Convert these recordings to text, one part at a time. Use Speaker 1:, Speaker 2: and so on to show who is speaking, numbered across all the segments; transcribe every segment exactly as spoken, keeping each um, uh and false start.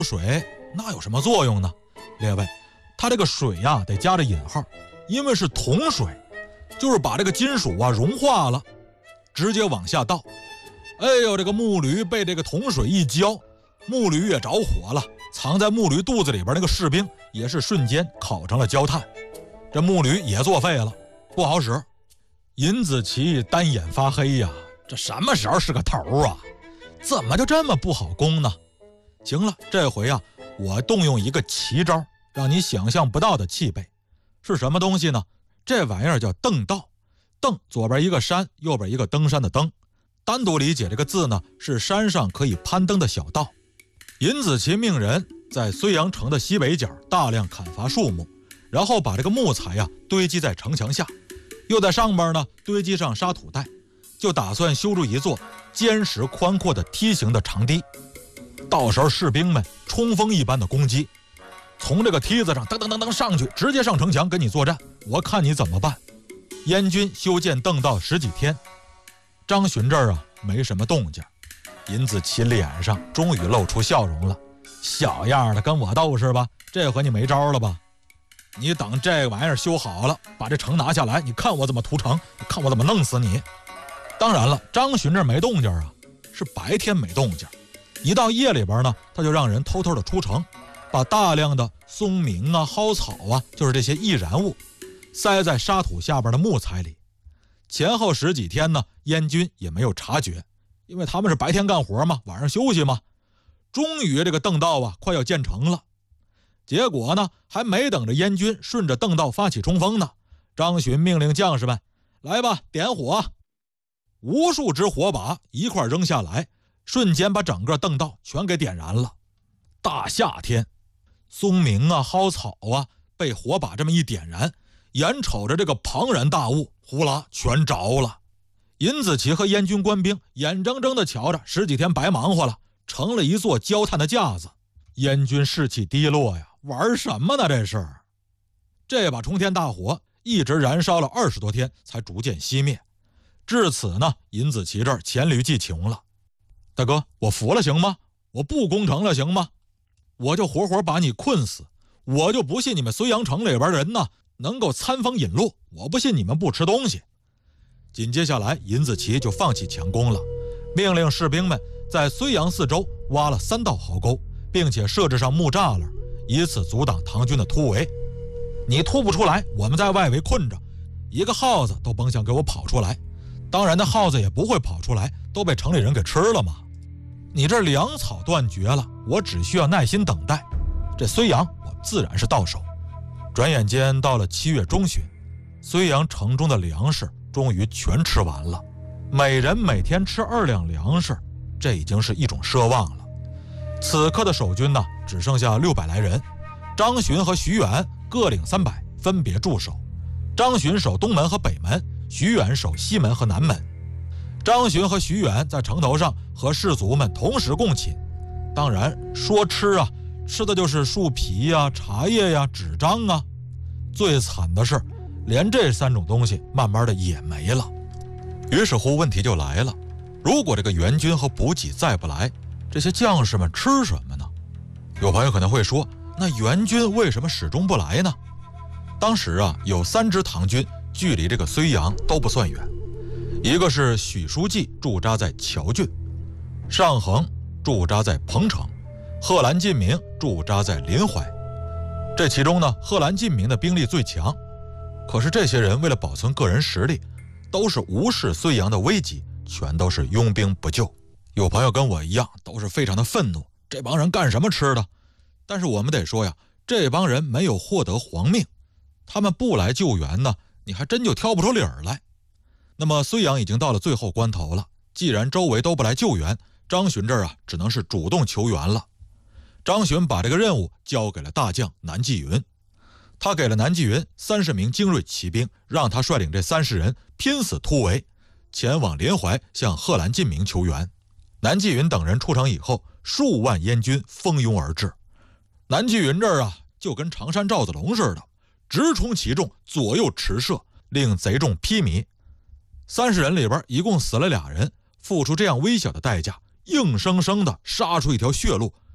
Speaker 1: 水那有什么作用呢？列位，它这个水呀、啊、得加着引号，因为是铜水，就是把这个金属啊融化了，直接往下倒。哎呦，这个木驴被这个铜水一浇，木驴也着火了，藏在木驴肚子里边那个士兵也是瞬间烤成了焦炭，这木驴也作废了，不好使。尹子奇单眼发黑呀，这什么时候是个头啊？怎么就这么不好攻呢？行了，这回啊，我动用一个奇招，让你想象不到的器备。是什么东西呢？这玩意儿叫登道。登左边一个山，右边一个登山的登。单独理解这个字呢，是山上可以攀登的小道。尹子奇命人在睢阳城的西北角大量砍伐树木，然后把这个木材呀、啊、堆积在城墙下，又在上边呢堆积上沙土带，就打算修筑一座坚实宽阔的梯形的长堤。到时候士兵们冲锋一般的攻击，从这个梯子上噔噔噔噔上去，直接上城墙跟你作战，我看你怎么办。燕军修建邓道十几天，张巡这儿啊没什么动静，尹子奇脸上终于露出笑容了。小样的，跟我斗是吧？这回你没招了吧？你等这玩意儿修好了，把这城拿下来，你看我怎么屠城，你看我怎么弄死你。当然了，张巡这没动静啊，是白天没动静，一到夜里边呢，他就让人偷偷的出城，把大量的松明啊、蒿草啊，就是这些易燃物塞在沙土下边的木材里。前后十几天呢，燕军也没有察觉，因为他们是白天干活嘛，晚上休息嘛。终于这个邓道啊快要建成了，结果呢还没等着燕军顺着邓道发起冲锋呢，张巡命令将士们来吧，点火。无数支火把一块扔下来，瞬间把整个邓道全给点燃了。大夏天，松明啊、蒿草啊被火把这么一点燃，眼瞅着这个庞然大物呼啦全着了。尹子奇和燕军官兵眼睁睁地瞧着十几天白忙活了，成了一座焦炭的架子。燕军士气低落呀，玩什么呢这是？这把冲天大火一直燃烧了二十多天才逐渐熄灭。至此呢，尹子奇这儿黔驴技穷了。大哥，我服了行吗？我不攻城了行吗？我就活活把你困死，我就不信你们睢阳城里边人呢能够餐风饮露，我不信你们不吃东西。紧接下来，尹子奇就放弃强攻了，命令士兵们在睢阳四周挖了三道壕沟，并且设置上木栅栏，以此阻挡唐军的突围。你突不出来，我们在外围困着，一个耗子都甭想给我跑出来。当然那耗子也不会跑出来，都被城里人给吃了嘛。你这粮草断绝了，我只需要耐心等待，这睢阳我自然是到手。转眼间到了七月中旬，睢阳城中的粮食终于全吃完了，每人每天吃二两粮食，这已经是一种奢望了。此刻的守军呢，只剩下六百来人，张巡和徐远各领三百，分别驻守。张巡守东门和北门，徐远守西门和南门。张巡和徐远在城头上和士卒们同时共寝，当然说吃啊，吃的就是树皮呀、茶叶呀、纸张啊。最惨的是，连这三种东西慢慢的也没了。于是乎问题就来了，如果这个援军和补给再不来，这些将士们吃什么呢？有朋友可能会说，那援军为什么始终不来呢？当时啊，有三支唐军距离这个睢阳都不算远，一个是许书记驻扎在谯郡，尚衡驻扎在彭城，贺兰进明驻扎在临淮。这其中呢，贺兰进明的兵力最强，可是这些人为了保存个人实力，都是无视睢阳的危急，全都是拥兵不救。有朋友跟我一样都是非常的愤怒，这帮人干什么吃的？但是我们得说呀，这帮人没有获得皇命，他们不来救援呢，你还真就挑不出理儿来。那么睢阳已经到了最后关头了，既然周围都不来救援，张巡这儿啊只能是主动求援了。张巡把这个任务交给了大将南霁云，他给了南霁云三十名精锐骑兵，让他率领这三十人拼死突围，前往临淮向贺兰进明求援。南霁云等人出城以后，数万燕军蜂拥而至。南霁云这儿啊就跟常山赵子龙似的，直冲其众，左右驰射，令贼众披靡。三十人里边一共死了俩人，付出这样微小的代价，硬生生的杀出一条血路，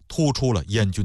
Speaker 1: 突出了燕军